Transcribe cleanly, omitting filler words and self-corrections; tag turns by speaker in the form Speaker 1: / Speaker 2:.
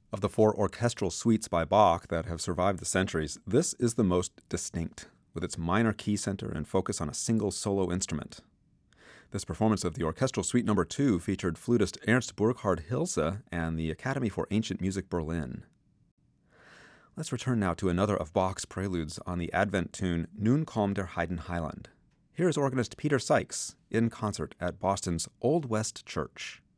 Speaker 1: Of the four orchestral suites by Bach that have survived the centuries, this is the most distinct, with its minor key center and focus on a single solo instrument. This performance of the Orchestral Suite No. 2 featured flutist Ernst Burkhard Hilse and the Academy for Ancient Music Berlin. Let's return now to another of Bach's preludes on the Advent tune Nun komm der Heiden Heiland. Here is organist Peter Sykes in concert at Boston's Old West Church.